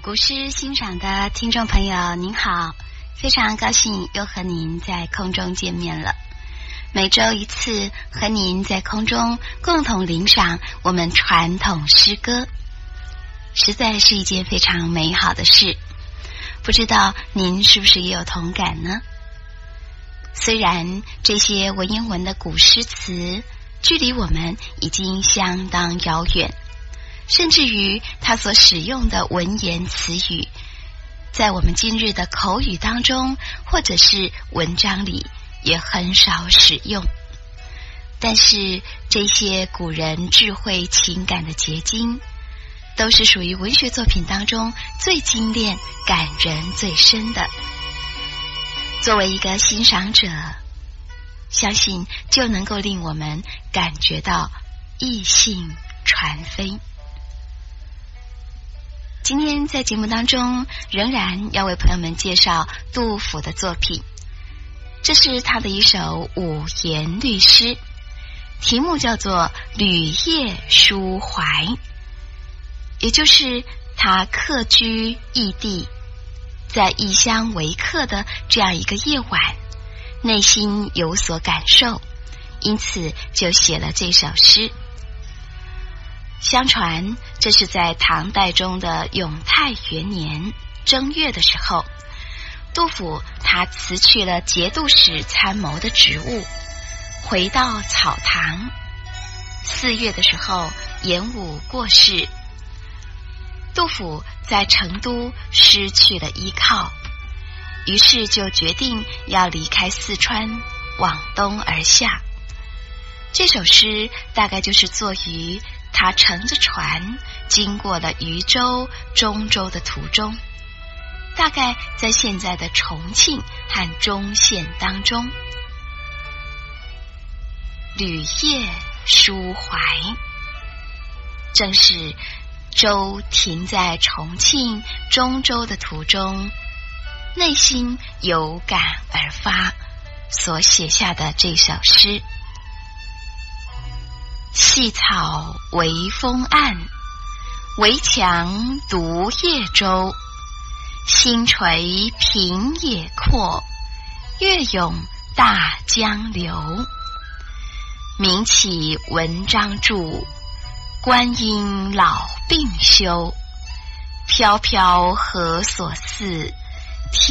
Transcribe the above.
古诗欣赏的听众朋友您好，非常高兴又和您在空中见面了。每周一次和您在空中共同聆赏我们传统诗歌，实在是一件非常美好的事。不知道您是不是也有同感呢？虽然这些文言文的古诗词距离我们已经相当遥远，甚至于他所使用的文言词语，在我们今日的口语当中或者是文章里也很少使用，但是这些古人智慧情感的结晶，都是属于文学作品当中最精炼、感人最深的。作为一个欣赏者，相信就能够令我们感觉到意兴传飞。今天在节目当中仍然要为朋友们介绍杜甫的作品，这是他的一首五言律诗，题目叫做《旅夜抒怀》，也就是他客居异地，在异乡为客的这样一个夜晚，内心有所感受，因此就写了这首诗。相传这是在唐代中的永泰元年正月的时候，杜甫他辞去了节度使参谋的职务，回到草堂。4月的时候，严武过世，杜甫在成都失去了依靠，于是就决定要离开四川，往东而下。这首诗大概就是作于他乘着船经过了渝州、中州的途中，大概在现在的重庆和中县当中。旅夜抒怀，正是舟停在重庆、中州的途中，内心有感而发所写下的这首诗。细草微风岸，围墙独夜舟。星垂平野阔，月涌大江流。名启文章著，观音老病休。飘飘何所似，